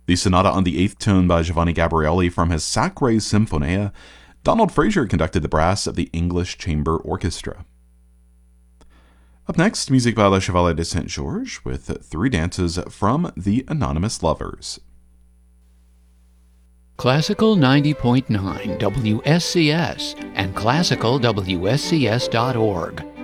The Sonata on the Eighth Tone by Giovanni Gabrieli from his Sacre Sinfonia. Donald Fraser conducted the brass of the English Chamber Orchestra. Up next, music by Le Chevalier de Saint-Georges with three dances from The Anonymous Lovers. Classical 90.9 WSCS and classicalwscs.org